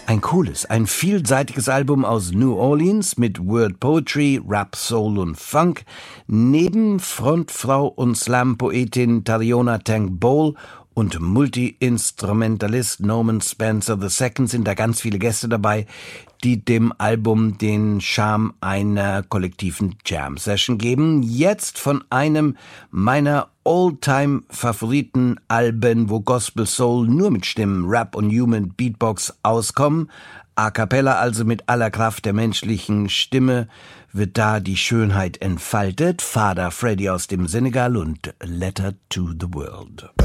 Ein cooles, ein vielseitiges Album aus New Orleans mit Word Poetry, Rap, Soul und Funk. Neben Frontfrau und Slam-Poetin Tariona Tank Bowl und Multi-Instrumentalist Norman Spencer II sind da ganz viele Gäste dabei, die dem Album den Charme einer kollektiven Jam-Session geben. Jetzt von einem meiner All-Time-Favoriten-Alben, wo Gospel Soul nur mit Stimmen, Rap und Human Beatbox auskommen. A cappella, also mit aller Kraft der menschlichen Stimme, wird da die Schönheit entfaltet. Father Freddy aus dem Senegal und Letter to the World.